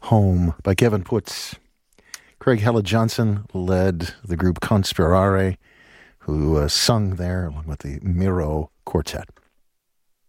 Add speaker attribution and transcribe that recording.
Speaker 1: Home by Kevin Putz. Craig Hella Johnson led the group Conspirare, who sung there along with the Miro Quartet.